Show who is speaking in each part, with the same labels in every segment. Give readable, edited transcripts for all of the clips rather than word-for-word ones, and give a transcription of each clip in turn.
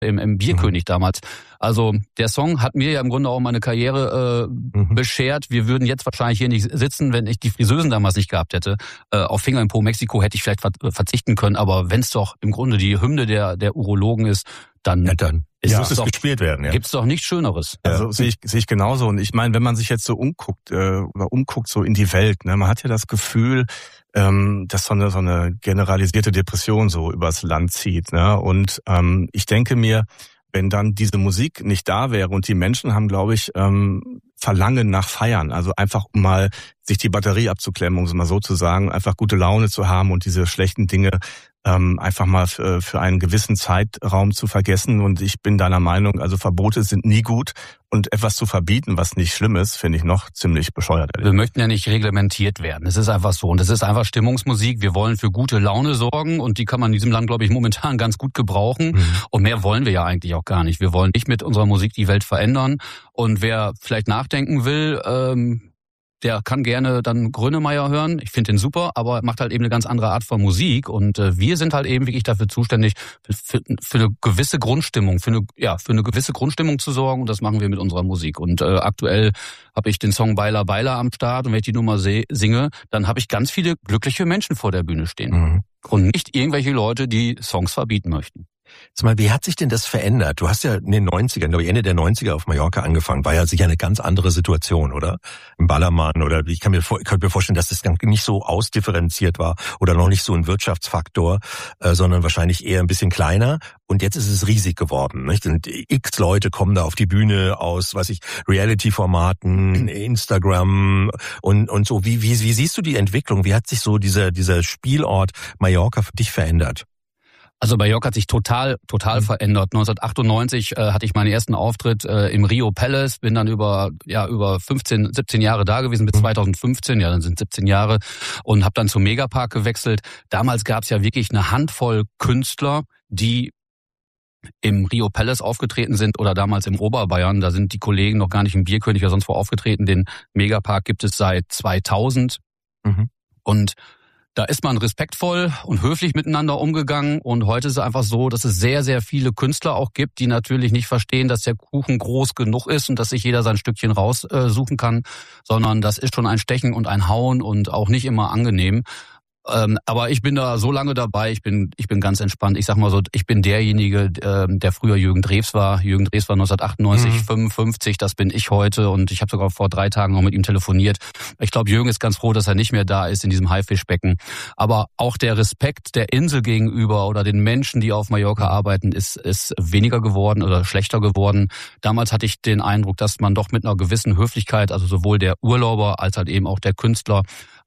Speaker 1: im Bierkönig damals. Also der Song hat mir ja im Grunde auch meine Karriere beschert. Wir würden jetzt wahrscheinlich hier nicht sitzen, wenn ich die Friseusen damals nicht gehabt hätte. Auf Finger in Po Mexiko hätte ich vielleicht verzichten können, aber wenn es doch im Grunde die Hymne der Urologen ist, dann
Speaker 2: muss es gespielt werden. Ja.
Speaker 1: Gibt's doch nichts Schöneres.
Speaker 2: Also sehe ich genauso. Und ich meine, wenn man sich jetzt so umguckt so in die Welt, ne, man hat ja das Gefühl, dass so eine generalisierte Depression so übers Land zieht. Ne? Und ich denke mir, wenn dann diese Musik nicht da wäre und die Menschen haben, glaube ich, Verlangen nach Feiern, also einfach mal sich die Batterie abzuklemmen, um es mal so zu sagen, einfach gute Laune zu haben und diese schlechten Dinge einfach mal für einen gewissen Zeitraum zu vergessen. Und ich bin deiner Meinung, also Verbote sind nie gut und etwas zu verbieten, was nicht schlimm ist, finde ich noch ziemlich bescheuert.
Speaker 1: Wir möchten ja nicht reglementiert werden. Es ist einfach so. Und es ist einfach Stimmungsmusik. Wir wollen für gute Laune sorgen und die kann man in diesem Land, glaube ich, momentan ganz gut gebrauchen. Und mehr wollen wir ja eigentlich auch gar nicht. Wir wollen nicht mit unserer Musik die Welt verändern. Und wer vielleicht nachdenken will, der kann gerne dann Grönemeyer hören. Ich finde den super, aber macht halt eben eine ganz andere Art von Musik. Und wir sind halt eben wirklich dafür zuständig, für eine gewisse Grundstimmung, für eine gewisse Grundstimmung zu sorgen. Und das machen wir mit unserer Musik. Und aktuell habe ich den Song Baila Baila am Start. Und wenn ich die Nummer singe, dann habe ich ganz viele glückliche Menschen vor der Bühne stehen. Und nicht irgendwelche Leute, die Songs verbieten möchten.
Speaker 3: Sag mal, wie hat sich denn das verändert? Du hast ja in den 90ern, glaube ich Ende der 90er auf Mallorca angefangen. War ja sicher eine ganz andere Situation, oder? Im Ballermann oder ich könnte mir vorstellen, dass das nicht so ausdifferenziert war oder noch nicht so ein Wirtschaftsfaktor, sondern wahrscheinlich eher ein bisschen kleiner. Und jetzt ist es riesig geworden, nicht? Und x Leute kommen da auf die Bühne aus, Reality-Formaten, Instagram und so. Wie siehst du die Entwicklung? Wie hat sich so dieser Spielort Mallorca für dich verändert?
Speaker 1: Also Mallorca hat sich total verändert. 1998 hatte ich meinen ersten Auftritt im Rio Palace, bin dann über 15, 17 Jahre da gewesen, bis 2015, ja, dann sind 17 Jahre, und habe dann zum Megapark gewechselt. Damals gab es ja wirklich eine Handvoll Künstler, die im Rio Palace aufgetreten sind oder damals im Oberbayern. Da sind die Kollegen noch gar nicht im Bierkönig oder sonst wo aufgetreten. Den Megapark gibt es seit 2000. Und da ist man respektvoll und höflich miteinander umgegangen, und heute ist es einfach so, dass es sehr, sehr viele Künstler auch gibt, die natürlich nicht verstehen, dass der Kuchen groß genug ist und dass sich jeder sein Stückchen raussuchen kann, sondern das ist schon ein Stechen und ein Hauen und auch nicht immer angenehm. Aber ich bin da so lange dabei, ich bin ganz entspannt. Ich sag mal so, ich bin derjenige, der früher Jürgen Drews war. Jürgen Drews war 1998, 55, das bin ich heute, und ich habe sogar vor 3 Tagen noch mit ihm telefoniert. Ich glaube, Jürgen ist ganz froh, dass er nicht mehr da ist in diesem Haifischbecken. Aber auch der Respekt der Insel gegenüber oder den Menschen, die auf Mallorca arbeiten, ist weniger geworden oder schlechter geworden. Damals hatte ich den Eindruck, dass man doch mit einer gewissen Höflichkeit, also sowohl der Urlauber als halt eben auch der Künstler,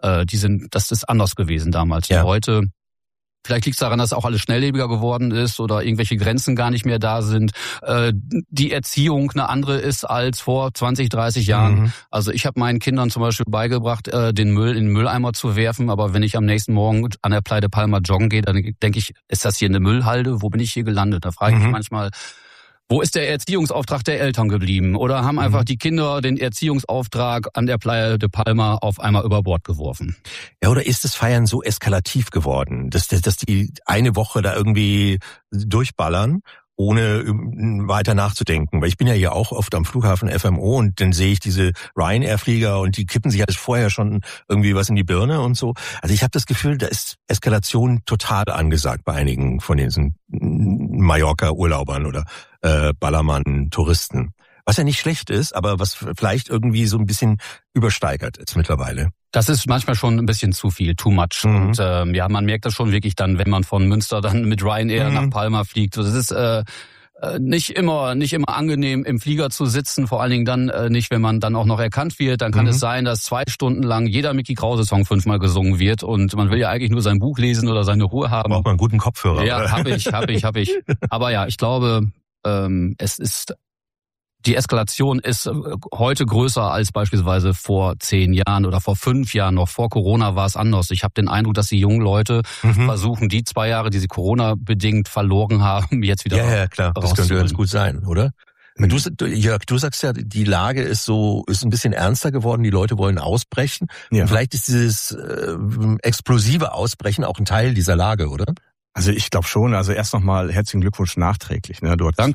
Speaker 1: das ist anders gewesen damals. Ja. Und heute, vielleicht liegt es daran, dass auch alles schnelllebiger geworden ist oder irgendwelche Grenzen gar nicht mehr da sind. Die Erziehung eine andere ist als vor 20, 30 Jahren. Also ich habe meinen Kindern zum Beispiel beigebracht, den Müll in den Mülleimer zu werfen. Aber wenn ich am nächsten Morgen an der Playa de Palma joggen gehe, dann denke ich, ist das hier eine Müllhalde? Wo bin ich hier gelandet? Da frage ich mich manchmal, wo ist der Erziehungsauftrag der Eltern geblieben? Oder haben einfach die Kinder den Erziehungsauftrag an der Playa de Palma auf einmal über Bord geworfen?
Speaker 3: Ja, oder ist das Feiern so eskalativ geworden, dass die eine Woche da irgendwie durchballern, ohne weiter nachzudenken? Weil ich bin ja hier auch oft am Flughafen FMO und dann sehe ich diese Ryanair-Flieger und die kippen sich alles vorher schon irgendwie was in die Birne und so. Also ich habe das Gefühl, da ist Eskalation total angesagt bei einigen von diesen Mallorca-Urlaubern oder Ballermann-Touristen. Was ja nicht schlecht ist, aber was vielleicht irgendwie so ein bisschen übersteigert ist mittlerweile.
Speaker 1: Das ist manchmal schon ein bisschen zu viel, too much. Und man merkt das schon wirklich dann, wenn man von Münster dann mit Ryanair nach Palma fliegt. Das ist nicht immer angenehm, im Flieger zu sitzen, vor allen Dingen dann nicht, wenn man dann auch noch erkannt wird. Dann kann es sein, dass 2 Stunden lang jeder Mickey Krause-Song 5-mal gesungen wird, und man will ja eigentlich nur sein Buch lesen oder seine Ruhe haben.
Speaker 3: Braucht man einen guten Kopfhörer.
Speaker 1: Ja, hab ich. Aber ja, ich glaube, die Eskalation ist heute größer als beispielsweise vor 10 Jahren oder vor 5 Jahren. Noch vor Corona war es anders. Ich habe den Eindruck, dass die jungen Leute versuchen, die 2 Jahre, die sie Corona-bedingt verloren haben, jetzt wieder
Speaker 3: Ja, klar, das könnte ganz gut sein, oder? Jörg, du sagst ja, die Lage ist ein bisschen ernster geworden, die Leute wollen ausbrechen. Ja. Und vielleicht ist dieses explosive Ausbrechen auch ein Teil dieser Lage, oder?
Speaker 2: Also ich glaube schon. Also erst nochmal herzlichen Glückwunsch nachträglich. Ne? Du hattest